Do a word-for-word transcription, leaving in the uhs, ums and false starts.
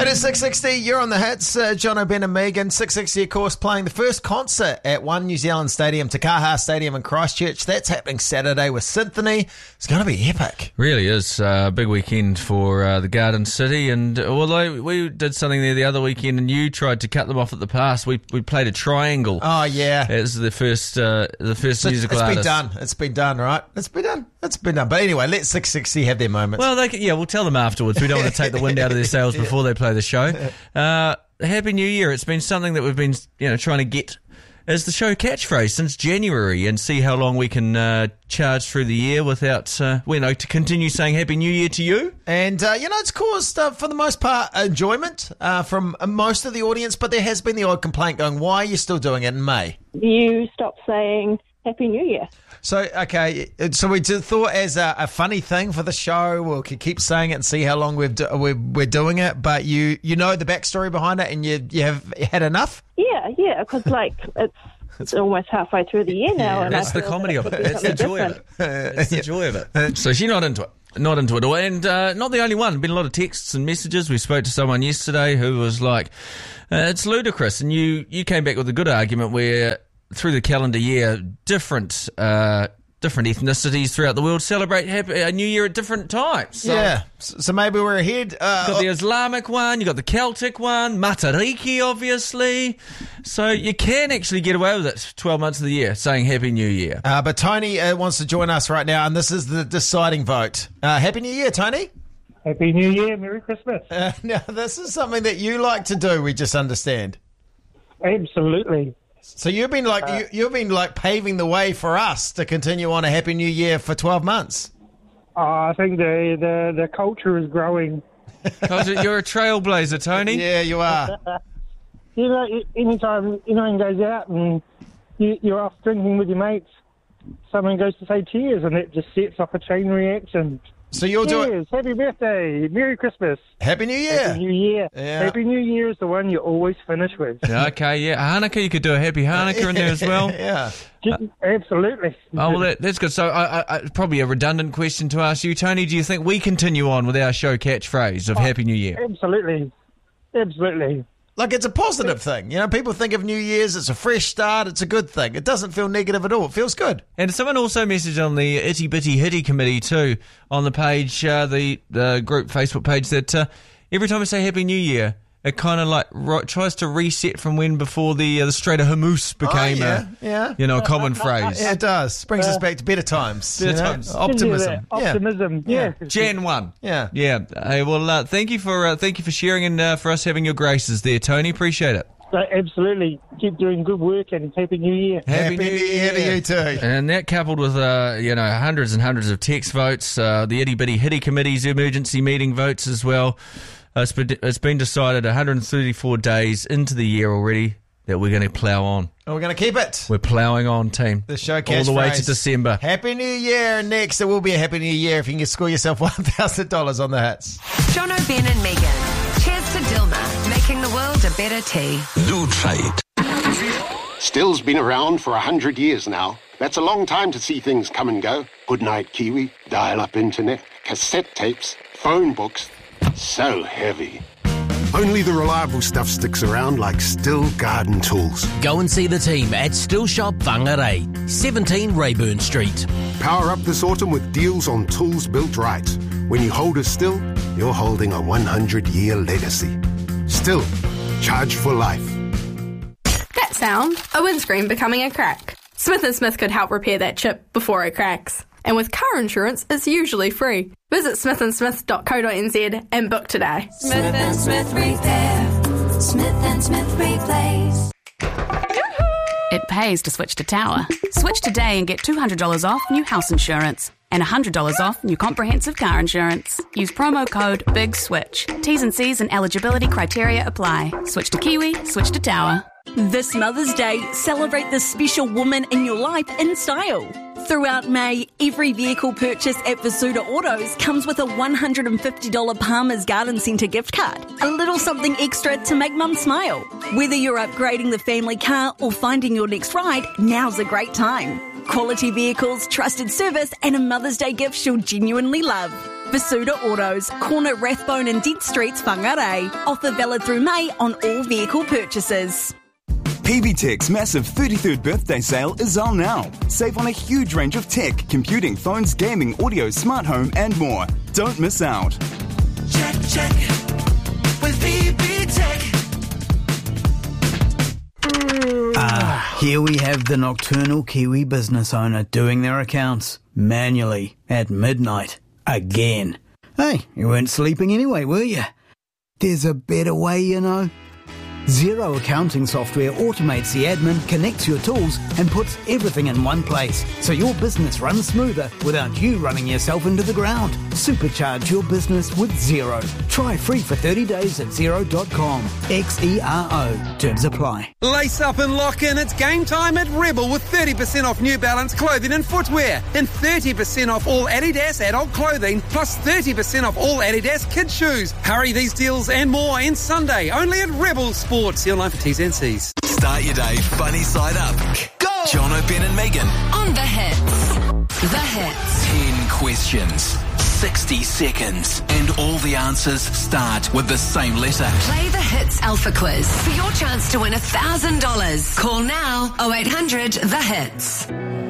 It is six sixty, you're on the hits. Uh, John O'Ben and Megan. six sixty, of course, playing the first concert at One New Zealand Stadium, Te Kaha Stadium in Christchurch. That's happening Saturday with Symphony. It's going to be epic. Really is a uh, big weekend for uh, the Garden City. And although we did something there the other weekend and you tried to cut them off at the pass, we we played a triangle. Oh, yeah. It's the first uh, the first So musical it's artist. been done. It's been done, right? It's been done. It's been done. But anyway, let six sixty have their moments. Well, they can, yeah, we'll tell them afterwards. We don't want to take the wind out of their sails before they play the show. Uh, Happy New Year. It's been something that we've been, you know, trying to get as the show catchphrase since January and see how long we can uh, charge through the year without, uh, you know, to continue saying Happy New Year to you. And, uh, you know, it's caused, uh, for the most part, enjoyment uh, from uh, most of the audience, but there has been the odd complaint going, why are you still doing it in May? You stop saying Happy New Year. So, okay, so we just thought as a, a funny thing for the show, we'll keep saying it and see how long we've do, we're, we're doing it, but you you know the backstory behind it and you, you have had enough? Yeah, yeah, because, like, it's... It's almost halfway through the year now. Yeah, and that's I the feel comedy that of it it. could be It's the something joy of different. it. It's the joy of it. So she's not into it. Not into it at all. And uh, not the only one. Been a lot of texts and messages. We spoke to someone yesterday who was like, uh, it's ludicrous. And you, you came back with a good argument where through the calendar year, different uh, different ethnicities throughout the world celebrate happy, a New Year at different times. So, Yeah, so maybe we're ahead. Uh, you got the Islamic one, you got the Celtic one, Matariki, obviously. So you can actually get away with it twelve months of the year, saying Happy New Year. Uh, but Tony uh, wants to join us right now, and this is the deciding vote. Uh, Happy New Year, Tony. Happy New Year, Merry Christmas. Uh, now, this is something that you like to do, we just understand. Absolutely. So you've been like uh, you, you've been like paving the way for us to continue on a Happy New Year for twelve months. Uh, I think the, the, the culture is growing. Because you're a trailblazer, Tony. Yeah, you are. You know, anytime anyone goes out and you, you're off drinking with your mates, someone goes to say cheers and it just sets off a chain reaction. So you'll do it. Cheers, happy birthday, Merry Christmas. Happy New Year. Happy New Year. Yeah. Happy New Year is the one you always finish with. Okay, yeah. Hanukkah, you could do a Happy Hanukkah in there as well. Yeah. Just, absolutely. Oh, well, that, that's good. So, I, I, I, probably a redundant question to ask you, Tony. Do you think we continue on with our show catchphrase of Happy New Year? Absolutely. Absolutely. Like, it's a positive thing. You know, people think of New Year's, it's a fresh start, it's a good thing. It doesn't feel negative at all. It feels good. And someone also messaged on the Itty Bitty Hitty Committee too, on the page, uh, the, the group Facebook page, that uh, every time I say Happy New Year, it kind of like ro- tries to reset from when before the uh, the Strait of Hormuz became oh, yeah, a, yeah. you know, a common phrase. Yeah, it does. Brings us back to better times. Better you know? times. Optimism. Yeah, optimism. Yeah. Yeah. Jan one. Yeah. Yeah. Hey, well, uh, thank you for uh, thank you for sharing and uh, for us having your graces there, Tony. Appreciate it. So absolutely. Keep doing good work and Happy New Year. Happy, New Year to you too. And that coupled with, uh, you know, hundreds and hundreds of text votes, uh, the Itty Bitty Hitty Committee's emergency meeting votes as well. Uh, it's, been, it's been decided one hundred thirty-four days into the year already that we're going to plough on. And we're going to keep it. We're ploughing on, team. The show all the way to catchphrase. December. Happy New Year. Next, it will be a Happy New Year if you can score yourself one thousand dollars on the hits. John O'Ben and Megan. Cheers to Dilma, making the world a better tea. Lutrait. Still's been around for a hundred years now. That's a long time to see things come and go. Goodnight Kiwi, dial-up internet, cassette tapes, phone books. So heavy. Only the reliable stuff sticks around, like Still Garden Tools. Go and see the team at Still Shop Whangarei, seventeen Rayburn Street. Power up this autumn with deals on tools built right. When you hold a Still, you're holding a one hundred year legacy. Still, charge for life. That sound, a windscreen becoming a crack. Smith and Smith could help repair that chip before it cracks. And with car insurance, it's usually free. Visit smith and smith dot co dot n z and book today. Smith and Smith Repair. Smith and Smith Replace. It pays to switch to Tower. Switch today and get two hundred dollars off new house insurance and one hundred dollars off new comprehensive car insurance. Use promo code BIGSWITCH. T's and C's and eligibility criteria apply. Switch to Kiwi, switch to Tower. This Mother's Day, celebrate the special woman in your life in style. Throughout May, every vehicle purchase at Vasuda Autos comes with a one hundred fifty dollars Palmer's Garden Centre gift card. A little something extra to make mum smile. Whether you're upgrading the family car or finding your next ride, now's a great time. Quality vehicles, trusted service, and a Mother's Day gift she'll genuinely love. Vasuda Autos, corner Rathbone and Dent Streets, Whangarei. Offer valid through May on all vehicle purchases. P B Tech's massive thirty-third birthday sale is on now. Save on a huge range of tech, computing, phones, gaming, audio, smart home and more. Don't miss out. Check, check with P B Tech. Ah, here we have the nocturnal Kiwi business owner doing their accounts manually at midnight again. Hey, you weren't sleeping anyway, were you? There's a better way, you know. Xero accounting software automates the admin, connects your tools, and puts everything in one place, so your business runs smoother without you running yourself into the ground. Supercharge your business with Xero. Try free for thirty days at xero dot com. X E R O. Terms apply. Lace up and lock in. It's game time at Rebel with thirty percent off New Balance clothing and footwear, and thirty percent off all Adidas adult clothing, plus thirty percent off all Adidas kids shoes. Hurry, these deals and more ends Sunday, only at Rebel Sports. See online for T's and C's. Start your day funny side up. Go! Jono, Ben and Megan. On the hits. The hits. Ten questions, sixty seconds, and all the answers start with the same letter. Play the Hits Alpha Quiz for your chance to win one thousand dollars. Call now oh eight hundred the hits.